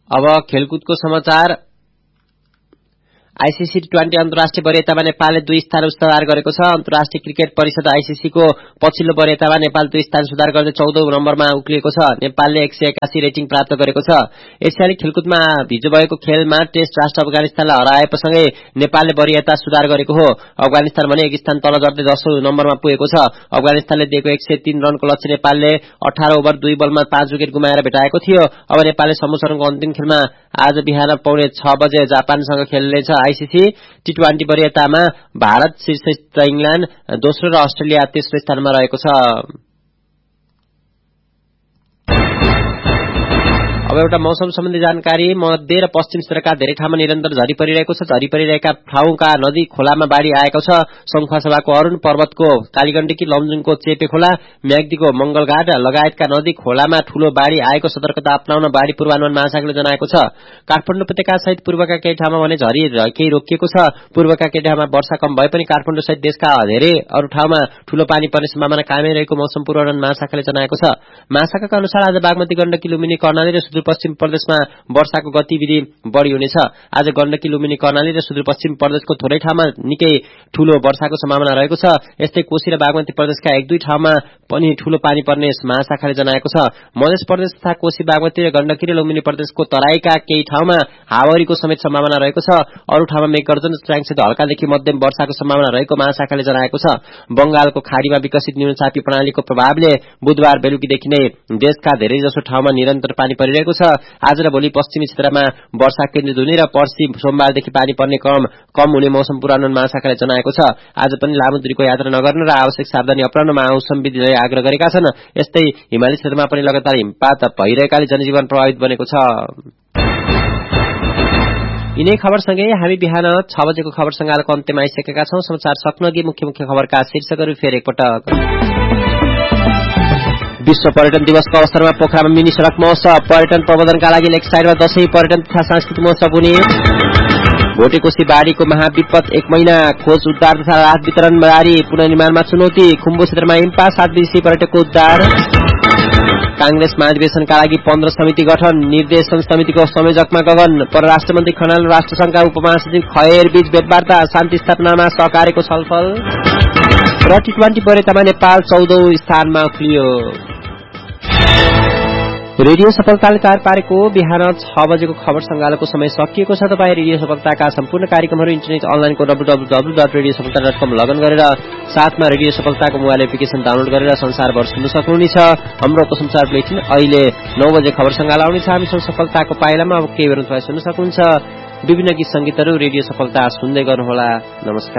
अब खेलकुदको समाचार। आईसीसी टी20 अन्तर्राष्ट्रिय वरियतामा नेपालले 2 स्थान सुधार गरेको छ। अन्तर्राष्ट्रिय क्रिकेट परिषद आईसीसीको पछिल्लो वरियतामा नेपाल 2 स्थान सुधार गर्दै 14औं नम्बरमा उक्लिएको छ। नेपालले 181 रेटिङ प्राप्त गरेको छ। एसियाली खेलकुदमा हिजो भएको खेलमा टेस्ट राष्ट्र अफगानिस्तानलाई हराएसँगै नेपालले वरियता सुधार गरेको हो। अफगानिस्तान भने 1 स्थान तल झर्दै 10औं नम्बरमा पुगेको छ। अफगानिस्तानले दिएको 103 रनको लक्ष्य नेपालले 18 ओभर 2 बलमा 5 विकेट गुमाएर भेटाएको थियो। अब नेपालले समूहको अन्तिम खेलमा आज बिहान पौने 6 बजे जापानसँग खेल्नेछ। आईसीसी टी20 वरियतामा भारत शीर्ष इंग्ल्याण्ड दोस्रो र अस्ट्रेलिया तेस्रो स्थानमा रहेको छ। अब एउटा मौसम सम्बन्धी जानकारी। मध्य र पश्चिम क्षेत्रका धेरै ठाउँमा निरन्तर झरी परिरहेको छ। झरी परिरहेका ठाउँका नदी खोलामा बाढ़ी आएको छ। संखुवासभाको अरुण, पर्वतको कालीगण्डकी, लमजुङको चेपे खोला, म्याग्दीको मंगलघाट लगायतका नदी खोलामा ठूलो बाढ़ी आएको सतर्कता अपनाउन बाढ़ी पूर्वानुमान महाशाखाले जनाएको छ। काठमाडौँ उपत्यका सहित पूर्वका केही ठाउँमा भने झरी केही रोकिएको छ। पूर्वका केही ठाउँमा वर्षा कम भए पनि काठमाडौँ सहित देशका धेरै अरू ठाउँमा ठूलो पानी पर्ने सम्भावना कायमै रहेको मौसम पूर्वानुमान महाशाखाले जनाएको छ। महाशाखाका अनुसार आज बागमती, गण्डकी, लुम्बिनी, कर्णाली र सुदूरपश्चिम प्रदेशमा वर्षाको गतिविधि बढ़ी हुनेछ। आज गण्डकी, लुम्बिनी, कर्णाली र सुदूरपश्चिम प्रदेशको थोरै ठाउँमा निकै ठूलो वर्षाको सम्भावना रहेको छ। यस्तै कोशी र बागमती प्रदेशका 1-2 ठाउँमा पनि ठूलो पानी पर्ने महाशाखाले जनाएको छ। मध्य प्रदेश तथा कोशी, बागमती र गण्डकी र लुम्बिनी प्रदेशको तराईका केही ठाउँमा हावाहुरीको समेत सम्भावना रहेको छ। अरू ठाउँमा मेघगर्जन तथा हल्कादेखि मध्यम वर्षाको सम्भावना रहेको महाशाखाले जनाएको छ। बंगालको खाड़ीमा विकसित न्यूनचापी प्रणालीको प्रभावले बुधबार बेलुकीदेखि नै देशका धेरैजसो ठाउँमा निरन्तर पानी परिरहेको छ। आज र भोलि पश्चिमी क्षेत्रमा वर्षा केन्द्रित हुने र पर्सि सोमबारदेखि पानी पर्ने कम हुने मौसम पूर्वानुमान महाशाखाले जनाएको छ। आज पनि लामो दूरीको यात्रा नगर्न र आवश्यक सावधानी अपनाउन मौसमविदले आग्रह गरेका छन्। यस्तै हिमाली क्षेत्रमा पनि लगातार हिमपात भइरहेकाले जनजीवन प्रभावित बनेको छ। यिनै खबरसँगै हामी बिहान 6 बजेको खबर संगालको अन्त्यमा आइसकेका छौं। समाचार सक्नुअघि मुख्य मुख्य खबरका शीर्षकहरू फेरि एकपटक। विश्व पर्यटन दिवसको अवसरमा पोखरामा मिनी सड़क महोत्सव, पर्यटन प्रबन्धनका लागि लेक साइडमा दशैं पर्यटन तथा सांस्कृतिक महोत्सव हुने। भोटेकोशी बाढ़ीको महाविपद 1 महिना, खोज उद्धार तथा राहत वितरण जारी, पुनर्निर्माणमा चुनौती, खुम्बु क्षेत्रमा हिमपात, 7 विदेशी पर्यटकको उद्धार। कांग्रेस महाधिवेशनका लागि 15 समिति गठन, निर्देशन समितिको संयोजकमा गगन, परराष्ट्र मन्त्री खनाल र राष्ट्रसंघका उपमहासचिव खयर बीच भेटवार्ता, शान्ति स्थापनामा सहकार्यको छलफल र टी20 वरियतामा नेपाल 14औं स्थानमा उक्लियो। रेडियो सफलताले तयार पारेको बिहान 6 बजेको खबर संगालको समय सकिएको छ। तपाईँ रेडियो सफलताका सम्पूर्ण कार्यक्रमहरू इन्टरनेट अनलाइनको www.radiosafalta.com लगइन गरेर साथमा रेडियो सफलताको मोबाइल एप्लिकेशन डाउनलोड गरेर संसारभर सुन्न सक्नुहुनेछ। हाम्रो उपसमाचार बुलेटिन अहिले 9 बजे खबर संगाल आउनेछ। हामीसँग सफलताको पाइलामा अब केही बेर तपाईँ सुन्न सक्नुहुन्छ। विभिन्न गीत संगीतहरू रेडियो सफलता सुन्दै गर्नुहोला। नमस्कार।